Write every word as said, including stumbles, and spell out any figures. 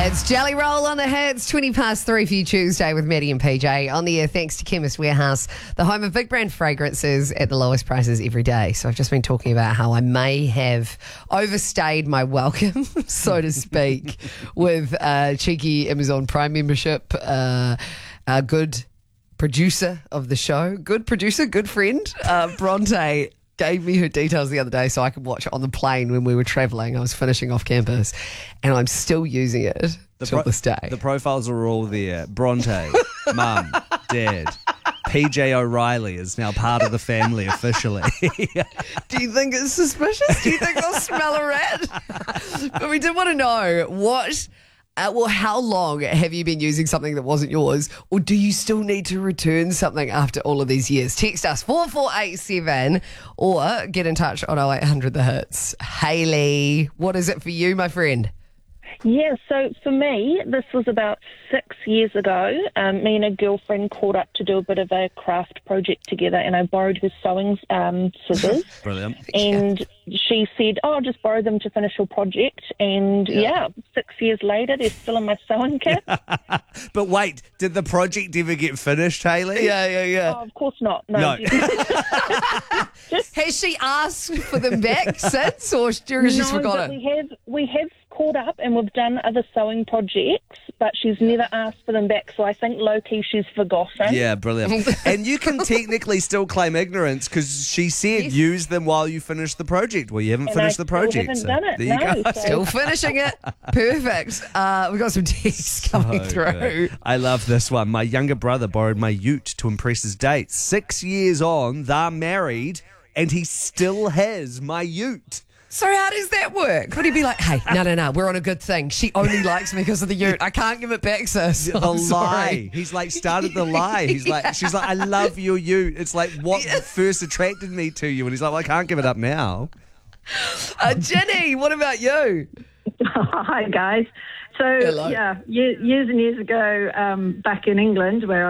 It's Jelly Roll on the hits, twenty past three for you Tuesday with Maddie and P J. On the air, thanks to Chemist Warehouse, the home of big brand fragrances at the lowest prices every day. So I've just been talking about how I may have overstayed my welcome, so to speak, with a cheeky Amazon Prime membership, uh, a good producer of the show, good producer, good friend, uh, Bronte. Gave me her details the other day so I could watch it on the plane when we were travelling. I was finishing off campus and I'm still using it The till pro- this day. The profiles are all there. Bronte, Mum, Dad. P J O'Reilly is now part of the family officially. Do you think it's suspicious? Do you think they'll smell a rat? But we did want to know what... Uh, well, how long have you been using something that wasn't yours? Or do you still need to return something after all of these years? Text us four four eight seven or get in touch on oh eight hundred the hits. Hayley, what is it for you, my friend? Yeah, so for me, this was about six years ago. Um, me and a girlfriend caught up to do a bit of a craft project together, and I borrowed her sewing um, scissors. Brilliant. And she said, oh, I'll just borrow them to finish your project. And yeah. yeah, six years later, they're still in my sewing kit. But wait, did the project ever get finished, Hayley? Yeah, yeah, yeah. Oh, of course not. No. No. Has she asked for them back since, or has she just no, forgotten? But we have, we have caught up and we've done other sewing projects, but she's never asked for them back. So I think low-key she's forgotten. Yeah, brilliant. And you can technically still claim ignorance because she said Yes. use them while you finish the project. Well, you haven't And finished I the project. Still haven't done it. There you no, go. so- Still finishing it. Perfect. Uh, we've got some texts coming So through. good. I love this one. My younger brother borrowed my ute to impress his date. Six years on, they're married, and he still has my ute. So how does that work? Would he be like, hey, no, no, no, we're on a good thing. She only likes me because of the ute. I can't give it back, sis. The I'm lie. sorry. He's like started the lie. He's like, she's like, I love your ute. It's like what first attracted me to you, and he's like, well, I can't give it up now. Uh, Jenny, what about you? Hi, guys. So, Hello. yeah, ye- years and years ago, um, back in England, where